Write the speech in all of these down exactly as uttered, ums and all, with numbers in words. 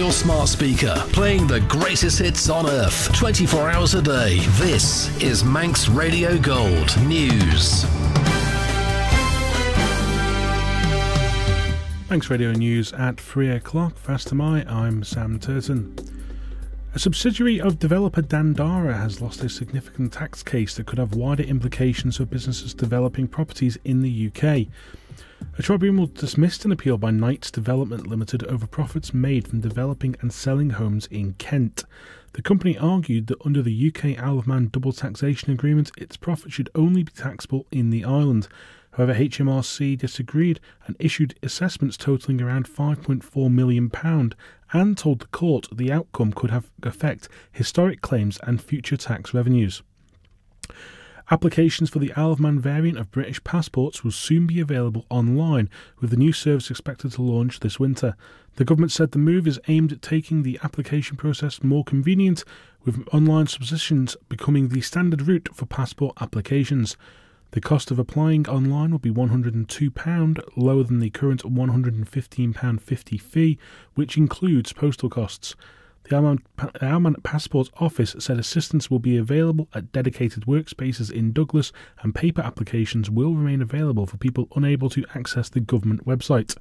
your smart speaker, playing the greatest hits on earth, twenty-four hours a day. This is Manx Radio Gold News. Manx Radio News at three o'clock. Fast am I, I'm Sam Turton. A subsidiary of developer Dandara has lost a significant tax case that could have wider implications for businesses developing properties in the U K. A tribunal dismissed an appeal by Knights Development Limited over profits made from developing and selling homes in Kent. The company argued that under the U K Isle of Man double taxation agreement, its profit should only be taxable in the island. However, H M R C disagreed and issued assessments totalling around five point four million pounds and told the court the outcome could have affect historic claims and future tax revenues. Applications for the Isle of Man variant of British passports will soon be available online, with the new service expected to launch this winter. The government said the move is aimed at taking the application process more convenient, with online submissions becoming the standard route for passport applications. The cost of applying online will be one hundred and two pounds, lower than the current one hundred and fifteen pounds fifty fee, which includes postal costs. The Isle of Man Passport Office said assistance will be available at dedicated workspaces in Douglas, and paper applications will remain available for people unable to access the government website.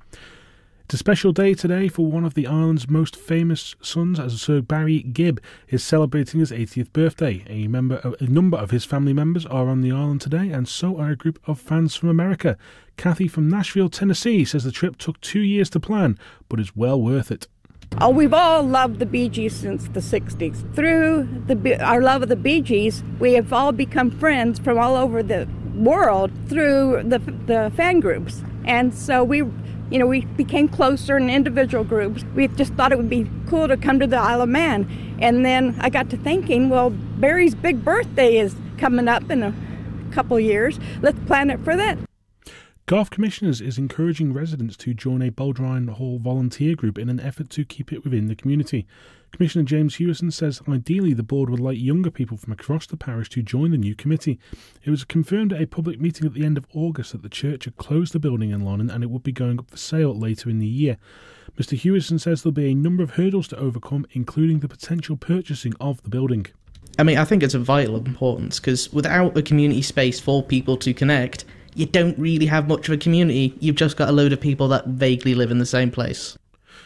It's a special day today for one of the island's most famous sons, as Sir Barry Gibb is celebrating his eightieth birthday. A, member of, a number of his family members are on the island today, and so are a group of fans from America. Kathy from Nashville, Tennessee, says the trip took two years to plan, but is well worth it. Oh, we've all loved the Bee Gees since the sixties. Through the, our love of the Bee Gees, we have all become friends from all over the world through the, the fan groups. And so we... You know, we became closer in individual groups. We just thought it would be cool to come to the Isle of Man. And then I got to thinking, well, Barry's big birthday is coming up in a couple years. Let's plan it for that. Garth Commissioners is encouraging residents to join a Baldrine Hall volunteer group in an effort to keep it within the community. Commissioner James Hewison says ideally the board would like younger people from across the parish to join the new committee. It was confirmed at a public meeting at the end of August that the church had closed the building in Lonnon and it would be going up for sale later in the year. Mister Hewison says there'll be a number of hurdles to overcome, including the potential purchasing of the building. I mean, I think it's of vital importance because without a community space for people to connect, you don't really have much of a community. You've just got a load of people that vaguely live in the same place.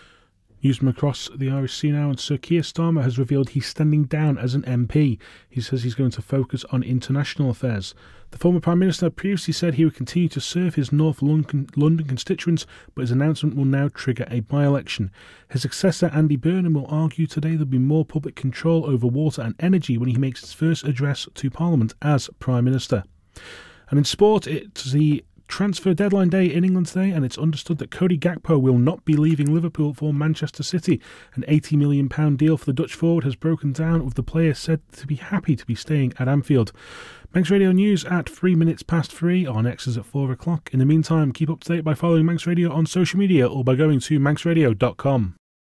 News from across the Irish Sea now, and Sir Keir Starmer has revealed he's standing down as an M P. He says he's going to focus on international affairs. The former Prime Minister previously said he would continue to serve his North London constituents, but his announcement will now trigger a by-election. His successor, Andy Burnham, will argue today there'll be more public control over water and energy when he makes his first address to Parliament as Prime Minister. And in sport, it's the transfer deadline day in England today, and it's understood that Cody Gakpo will not be leaving Liverpool for Manchester City. An eighty million pounds deal for the Dutch forward has broken down, with the player said to be happy to be staying at Anfield. Manx Radio News at three minutes past three. Our next is at four o'clock. In the meantime, keep up to date by following Manx Radio on social media or by going to manx radio dot com.